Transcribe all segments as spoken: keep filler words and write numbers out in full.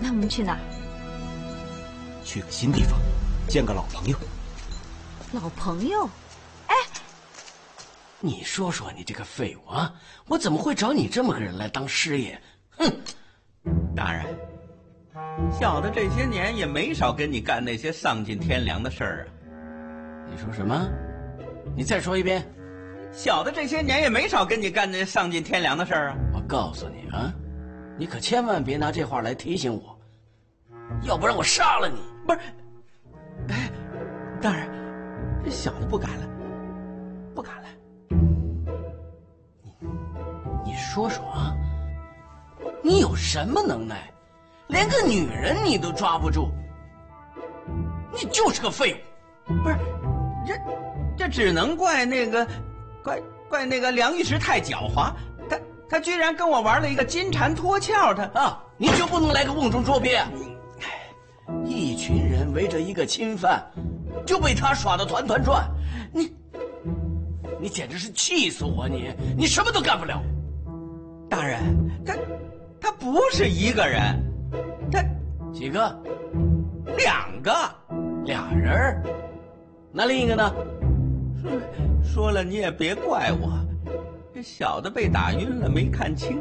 那我们去哪儿？ 去个新地方，见个老朋友。 老朋友？哎， 你说说你这个废物啊！我怎么会找你这么个人来当师爷？哼！ 大人，小的这些年也没少跟你干那些丧尽天良的事儿啊。 你说什么？你再说一遍。 小的这些年也没少跟你干那丧尽天良的事儿啊。 我告诉你啊，你可千万别拿这话来提醒我，要不然我杀了你！ 不是，哎，大人，这小的不敢了，不敢了。 你你说说啊，你有什么能耐？连个女人你都抓不住，你就是个废物！ 不是，这这只能怪那个，怪怪那个梁玉石太狡猾，他他居然跟我玩了一个金蝉脱壳，他啊，你就不能来个瓮中捉鳖啊？一群人围着一个侵犯，就被他耍得团团转，你你简直是气死我！你你什么都干不了。 大人，他他不是一个人，他几个？ 两个， 俩人。那另一个呢？ 说说了你也别怪我，这小的被打晕了没看清。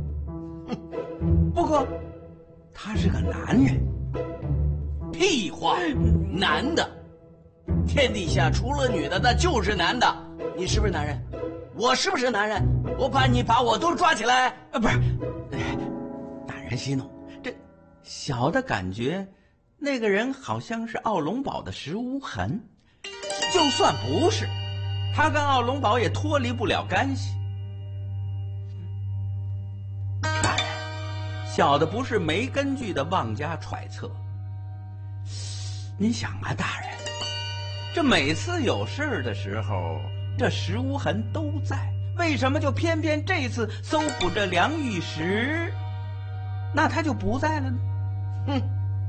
不过他是个男人。 屁话，男的，天底下除了女的那就是男的。你是不是男人？我是不是男人？我把你把我都抓起来。 啊，不是，大人息怒，这小的感觉那个人好像是奥龙堡的石无痕，就算不是，他跟奥龙堡也脱离不了干系。大人，小的不是没根据的妄加揣测。您想啊，大人，这每次有事的时候，这石无痕都在，为什么就偏偏这次搜捕这梁玉石，那他就不在了呢？ 哼，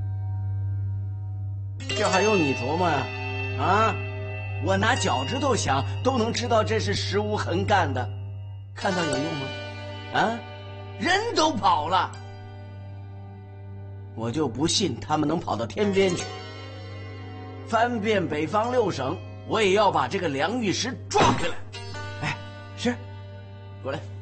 这还用你琢磨呀？啊，我拿脚趾头想都能知道这是石无痕干的，看到有用吗？啊，人都跑了，我就不信他们能跑到天边去。翻遍北方六省，我也要把这个梁玉石抓回来。 哎，是， 过来。